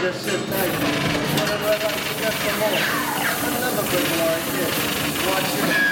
just sit tight. Whenever I like to get some more, another big one right here. Watch this.